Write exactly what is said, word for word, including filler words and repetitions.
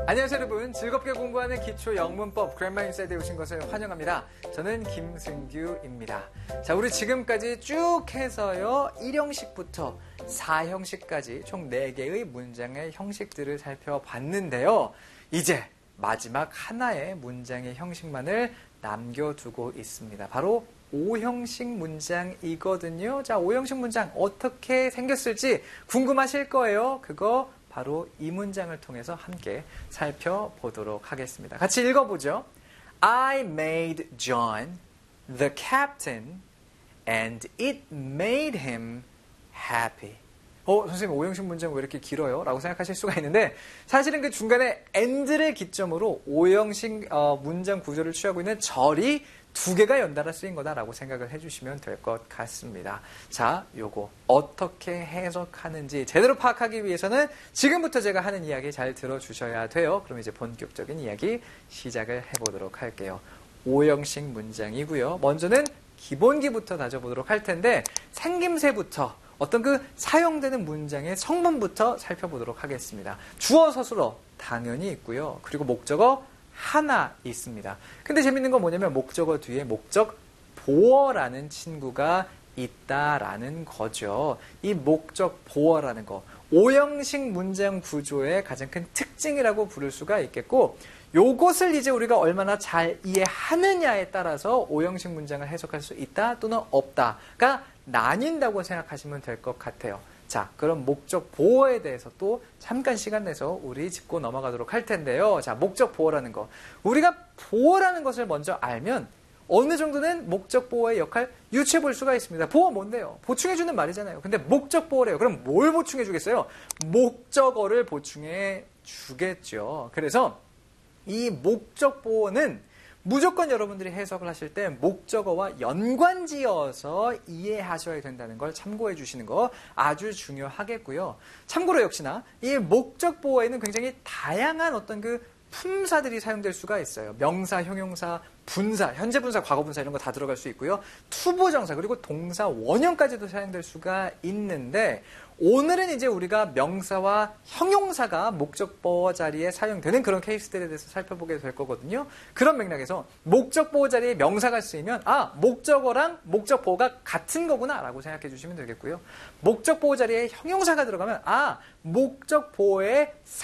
안녕하세요 여러분. 즐겁게 공부하는 기초 영문법 그래머 인사이드에 오신 것을 환영합니다. 저는 김승규입니다. 자, 우리 지금까지 쭉 해서요 일 형식부터 사 형식까지 총 네 개의 문장의 형식들을 살펴봤는데요. 이제 마지막 하나의 문장의 형식만을 남겨두고 있습니다. 바로 오 형식 문장이거든요. 자, 오 형식 문장 어떻게 생겼을지 궁금하실 거예요. 그거 바로 이 문장을 통해서 함께 살펴보도록 하겠습니다. 같이 읽어보죠. I made John the captain and it made him happy. 어, 선생님 오 형식 문장 왜 이렇게 길어요? 라고 생각하실 수가 있는데 사실은 그 중간에 and를 기점으로 오 형식 어, 문장 구조를 취하고 있는 절이 두 개가 연달아 쓰인 거다라고 생각을 해주시면 될 것 같습니다. 자, 요거 어떻게 해석하는지 제대로 파악하기 위해서는 지금부터 제가 하는 이야기 잘 들어주셔야 돼요. 그럼 이제 본격적인 이야기 시작을 해보도록 할게요. 오 형식 문장이고요. 먼저는 기본기부터 다져보도록 할 텐데 생김새부터 어떤 그 사용되는 문장의 성분부터 살펴보도록 하겠습니다. 주어 서술어 당연히 있고요. 그리고 목적어 하나 있습니다. 근데 재밌는 건 뭐냐면 목적어 뒤에 목적 보어라는 친구가 있다라는 거죠. 이 목적 보어라는 거 오 형식 문장 구조의 가장 큰 특징이라고 부를 수가 있겠고 요것을 이제 우리가 얼마나 잘 이해하느냐에 따라서 오 형식 문장을 해석할 수 있다 또는 없다가 나뉜다고 생각하시면 될 것 같아요. 자, 그럼 목적 보어에 대해서 또 잠깐 시간 내서 우리 짚고 넘어가도록 할 텐데요. 자, 목적 보어라는 거. 우리가 보어라는 것을 먼저 알면 어느 정도는 목적 보어의 역할 유추해 볼 수가 있습니다. 보어 뭔데요? 보충해주는 말이잖아요. 근데 목적 보어래요. 그럼 뭘 보충해 주겠어요? 목적어를 보충해 주겠죠. 그래서 이 목적 보어는 무조건 여러분들이 해석을 하실 때 목적어와 연관지어서 이해하셔야 된다는 걸 참고해 주시는 거 아주 중요하겠고요. 참고로 역시나 이 목적 보어에는 굉장히 다양한 어떤 그 품사들이 사용될 수가 있어요. 명사, 형용사, 분사, 현재 분사, 과거 분사 이런 거 다 들어갈 수 있고요. 투부정사 그리고 동사, 원형까지도 사용될 수가 있는데 오늘은 이제 우리가 명사와 형용사가 목적보어 자리에 사용되는 그런 케이스들에 대해서 살펴보게 될 거거든요. 그런 맥락에서 목적보어 자리에 명사가 쓰이면 아, 목적어랑 목적보어가 같은 거구나 라고 생각해 주시면 되겠고요. 목적보어 자리에 형용사가 들어가면 아, 목적보어의